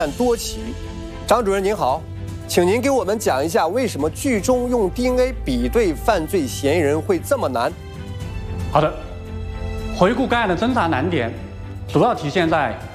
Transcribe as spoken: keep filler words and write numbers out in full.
多起，张主任您好，请您给我们讲一下为什么剧中用 D N A 比对犯罪嫌疑人会这么难？ 好的，回顾该案的侦查难点，主要体现在